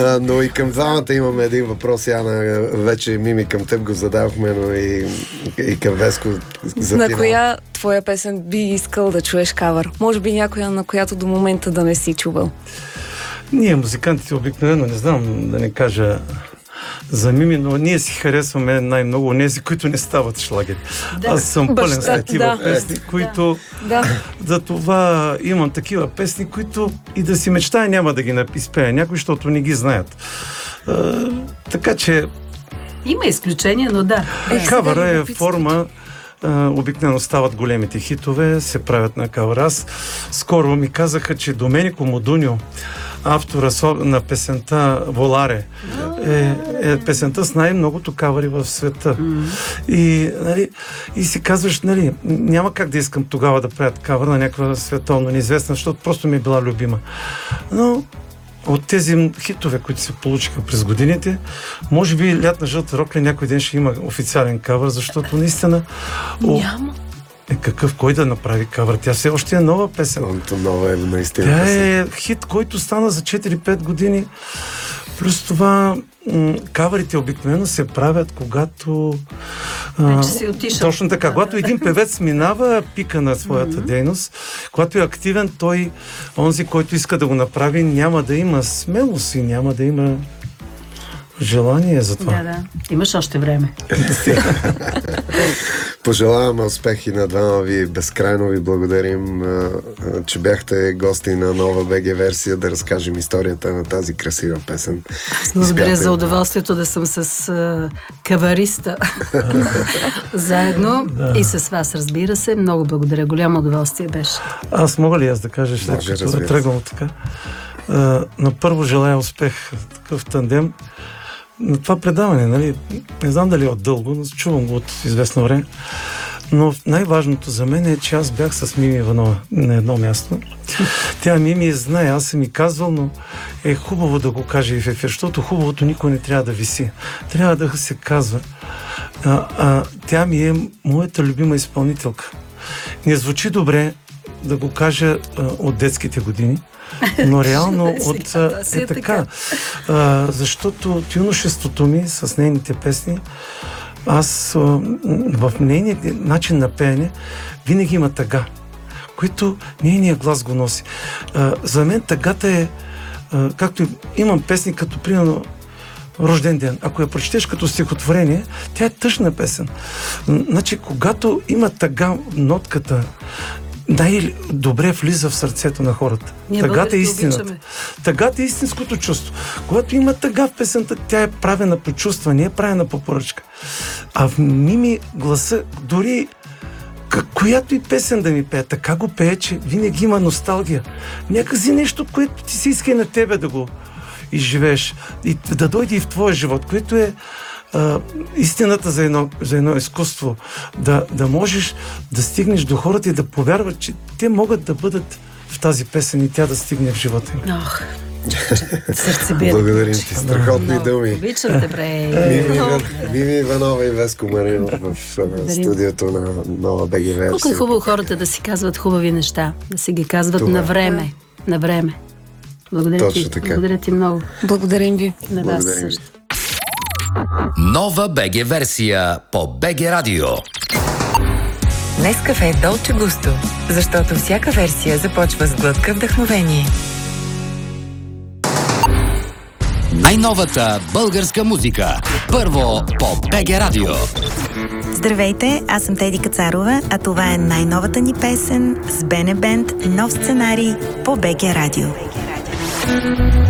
Но и към двамата имаме един въпрос, Яна. Вече Мими към теб го задавахме, но и към Веско за На финал. коя твоя песен би искал да чуеш кавър? Може би някоя, на която до момента да не си чувал. Ние, музикантите, обикновено, не знам да не кажа за Мими, но ние си харесваме най-много онези, които не стават шлагери. Аз съм пълен с такива песни, които... За това имам такива песни, които и да си мечтая няма да ги изпея някой, защото не ги знаят. Така че... Има изключения, но да. Кавъра е форма... обикновено стават големите хитове, се правят на кавър. Аз скоро ми казаха, че Доменико Модуньо, автора на песента Воларе, е песента с най-многото кавъри в света. И си казваш, няма как да искам тогава да правят кавър на някаква световно неизвестна, защото просто ми е била любима. Но от тези хитове, които се получиха през годините, може би Лятна жълта рокля някой ден ще има официален кавър, защото наистина... Няма. Кой да направи кавър? Тя все още е нова песен. Нова е наистина. Тя е хит, който стана за 4-5 години. Плюс това кавърите обикновено се правят, когато... Вече си отишъл. Точно така. Когато един певец минава пика на своята дейност, когато е активен, онзи, който иска да го направи, няма да има смелост и няма да има желание за това. Да. Имаш още време. Пожелаваме успехи на двама ви. Безкрайно ви благодарим, че бяхте гости на нова БГ версия да разкажем историята на тази красива песен. Аз благодаря за удоволствието да съм с кавариста заедно и с вас, разбира се. Много благодаря. Голямо удоволствие беше. Аз мога ли да кажа, след като е тръгвам така? На първо желая успех такъв тандем на това предаване, Не знам дали от дълго, но чувам го от известно време. Но най-важното за мен е, че аз бях с Мими Иванова на едно място. Тя Мими знае, аз съм и казвал, но е хубаво да го кажа и в ефир, защото хубавото никой не трябва да виси. Трябва да се казва. Тя ми е моята любима изпълнителка. Не звучи добре да го кажа от детските години, но реално е така. Защото от юношеството ми с нейните песни, аз в нейния начин на пеене винаги има тъга, който нейният глас го носи. За мен тъгата е, както имам песни като примерно Рожден ден. Ако я прочетеш като стихотворение, тя е тъжна песен. Значи, когато има тъга, нотката най-добре влиза в сърцето на хората. Тъгата е истината. Тъгата е истинското чувство. Когато има тъга в песента, тя е правена по чувства, не е правена по поръчка. А в Мими гласа, дори която и песен да ми пее, така го пее, че винаги има носталгия. Някакси нещо, което ти си иска и на тебе да го изживееш и да дойде и в твоя живот, което е истината за едно изкуство. Да можеш да стигнеш до хората и да повярват, че те могат да бъдат в тази песен и тя да стигне в живота им. Благодарим ти. Страхотни думи. Обичам те, бре. Мими Иванова и Веско Маринов в студиото на нова БГ версия. Колко е хубаво хората да си казват хубави неща, да си ги казват на време. На време. Благодаря ти. Благодаря ти много. Благодарим ви. На вас също. Нова БГ версия по БГ Радио. Нескафе Долче Густо, защото всяка версия започва с глътка вдъхновение. Най-новата българска музика. Първо по БГ Радио. Здравейте, аз съм Теди Кацарова, а това е най-новата ни песен с Бене Бенд, нов сценарий по БГ Радио.